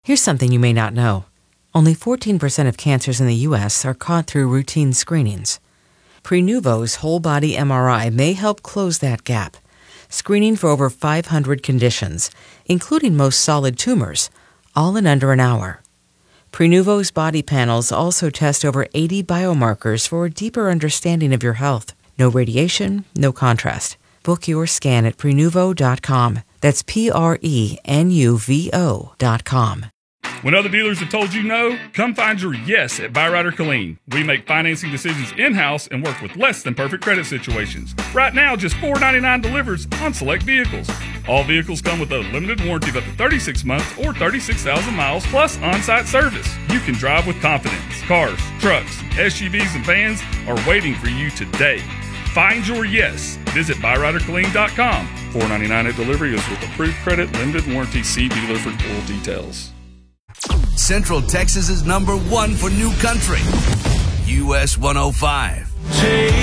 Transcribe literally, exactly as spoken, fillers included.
Here's something you may not know. Only fourteen percent of cancers in the U S are caught through routine screenings. Prenuvo's whole-body M R I may help close that gap, screening for over five hundred conditions, including most solid tumors, all in under an hour. Prenuvo's body panels also test over eighty biomarkers for a deeper understanding of your health. No radiation, no contrast. Book your scan at Prenuvo dot com. That's P R E N U V O dot com. When other dealers have told you no, come find your yes at Byrider Killeen. We make financing decisions in-house and work with less than perfect credit situations. Right now, just four dollars and ninety-nine cents delivers on select vehicles. All vehicles come with a limited warranty of up to thirty-six months or thirty-six thousand miles plus on-site service. You can drive with confidence. Cars, trucks, S U Vs, and vans are waiting for you today. Find your yes. Visit Byrider Killeen dot com. four dollars and ninety-nine cents at delivery is with approved credit, limited warranty. See dealer for full details. Central Texas's number one for new country. U S one oh five. Take